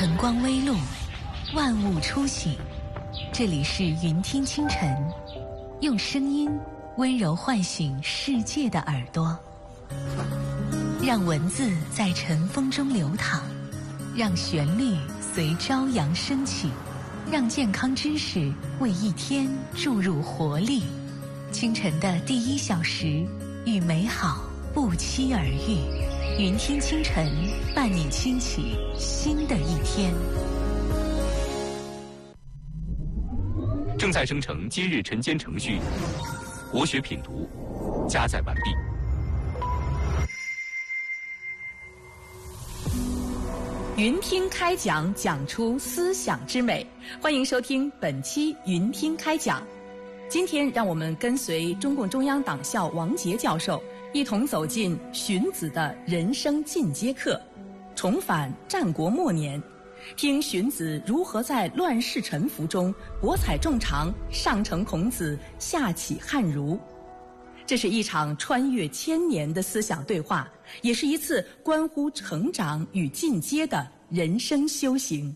晨光微露，万物初醒。这里是云听清晨，用声音温柔唤醒世界的耳朵，让文字在晨风中流淌，让旋律随朝阳升起，让健康知识为一天注入活力。清晨的第1小时，与美好不期而遇。云听清晨，伴你轻启新的一天。 正在生成今日晨间程序，国学品读加载完毕。 云听开讲，讲出思想之美。欢迎收听本期云听开讲。今天让我们跟随中共中央党校王杰教授，一同走进荀子的人生进阶课，重返战国末年，听荀子如何在乱世沉浮中博采众长，上承孔子，下启汉儒。这是一场穿越千年的思想对话，也是一次关乎成长与进阶的人生修行。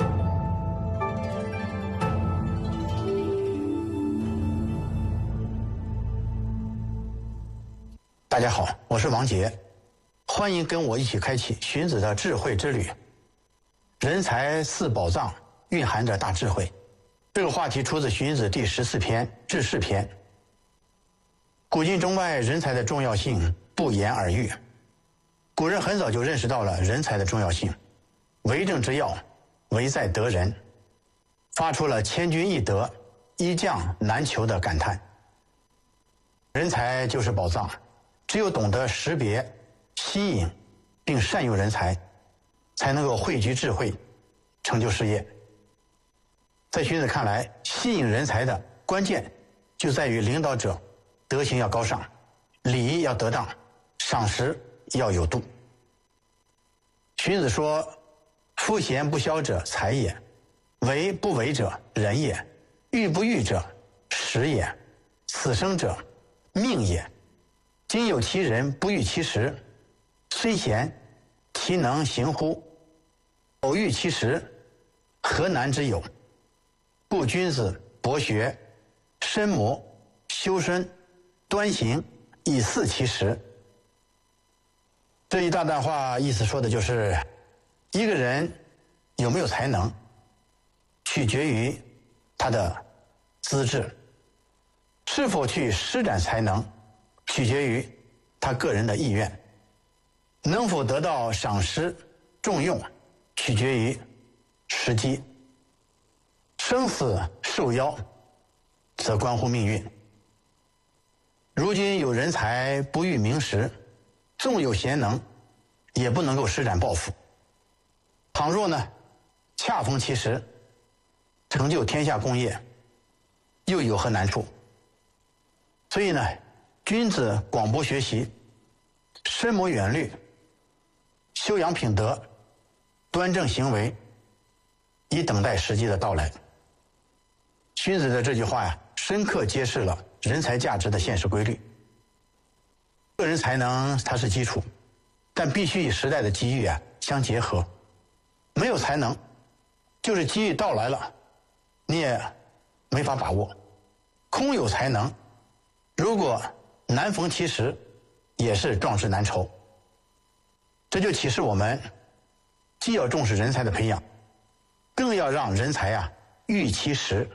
大家好，我是王杰，欢迎跟我一起开启荀子的智慧之旅。人才似宝藏，蕴含着大智慧。这个话题出自荀子第14篇治世篇。古今中外，人才的重要性不言而喻。古人很早就认识到了人才的重要性，为政之要，唯在得人，发出了千军易得，一将难求的感叹。人才就是宝藏，只有懂得识别、吸引并善用人才，才能够汇聚智慧，成就事业。在荀子看来，吸引人才的关键就在于领导者德行要高尚，礼仪要得当，赏识要有度。荀子说：夫贤不肖者才也，为不为者仁也，育不育者时也，死生者命也。今有其人不育其时，虽贤，其能行乎？偶育其时，何难之有？故君子博学，深谋，修身，端行，以俟其时。这一大段话意思说的就是，一个人有没有才能，取决于他的资质；是否去施展才能，取决于他个人的意愿；能否得到赏识重用，取决于时机；生死受邀，则关乎命运。如今有人才不育名实，纵有贤能，也不能够施展抱负。倘若呢，恰逢其时，成就天下功业，又有何难处？所以呢，君子广博学习，深谋远虑，修养品德，端正行为，以等待时机的到来。荀子的这句话呀，深刻揭示了人才价值的现实规律。个人才能它是基础，但必须与时代的机遇相结合。没有才能，就是机遇到来了，你也没法把握。空有才能，如果难逢其时，也是壮志难酬。这就启示我们，既要重视人才的培养，更要让人才育其时。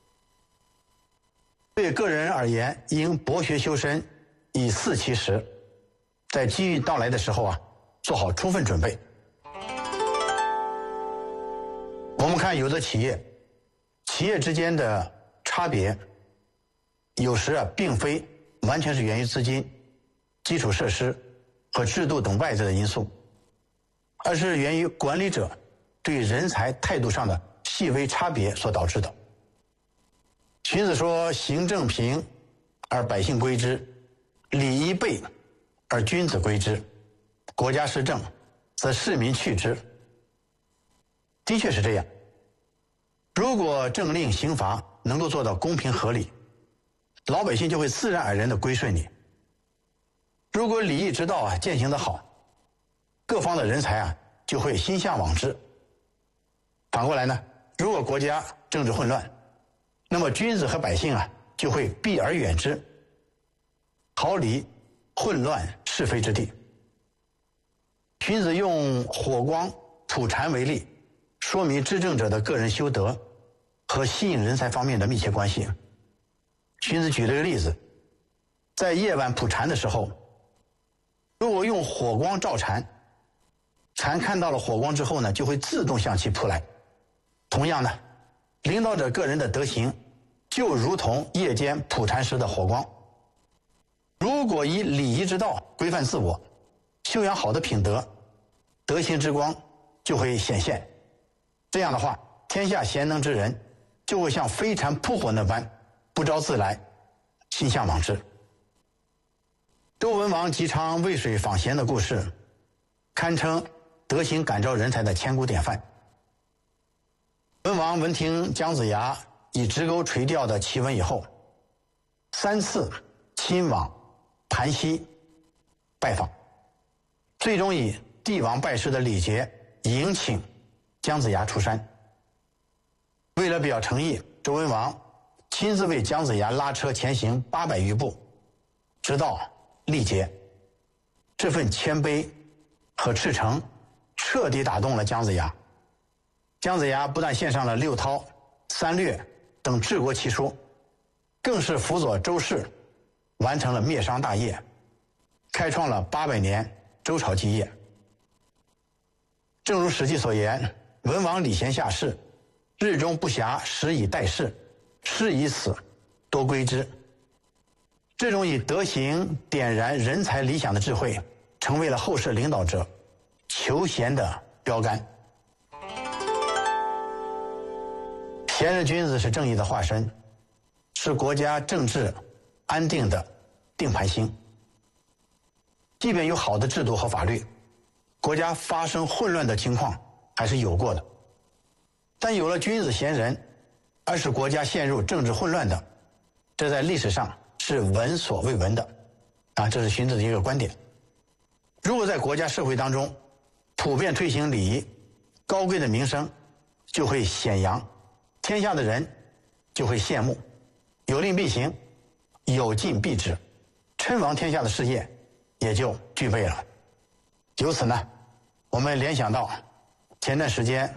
对个人而言，应博学修身，以俟其时，在机遇到来的时候做好充分准备。我们看有的企业之间的差别，有时并非完全是源于资金、基础设施和制度等外在的因素，而是源于管理者对人才态度上的细微差别所导致的。荀子说：行政平而百姓归之，礼仪备而君子归之，国家施政则市民去之。的确是这样。如果政令刑罚能够做到公平合理，老百姓就会自然而然地归顺你。如果礼义之道践行得好，各方的人才就会心向往之， 反过来呢，如果国家政治混乱，那么君子和百姓就会避而远之，逃离混乱是非之地。荀子用火光土禅为例，说明执政者的个人修德和吸引人才方面的密切关系。荀子举了个例子，在夜晚捕蝉的时候，如果用火光照蝉，蝉看到了火光之后呢，就会自动向其扑来。同样呢，领导者个人的德行就如同夜间捕蝉时的火光，如果以礼仪之道规范自我，修养好的品德，德行之光就会显现。这样的话，天下贤能之人就会像飞蝉扑火那般不招自来，心向往之。周文王姬昌渭水访贤的故事，堪称德行感召人才的千古典范。文王闻听姜子牙以直钩垂钓的奇闻以后，3次亲往盘溪拜访，最终以帝王拜师的礼节迎请姜子牙出山。为了表诚意，周文王亲自为姜子牙拉车前行800余步，直到历劫。这份谦卑和赤诚彻底打动了姜子牙。姜子牙不但献上了6韬、3略等治国奇书，更是辅佐周氏完成了灭商大业，开创了800年周朝基业。正如《史记》所言，文王礼贤下士，日中不暇食以待事，事已死，多归之。这种以德行点燃人才理想的智慧，成为了后世领导者求贤的标杆。贤人君子是正义的化身，是国家政治安定的定盘星。即便有好的制度和法律，国家发生混乱的情况还是有过的。但有了君子贤人，而使国家陷入政治混乱的，这在历史上是闻所未闻的。这是荀子的一个观点。如果在国家社会当中普遍推行礼仪，高贵的名声就会显扬，天下的人就会羡慕，有令必行，有禁必止，称王天下的事业也就具备了。由此呢，我们联想到前段时间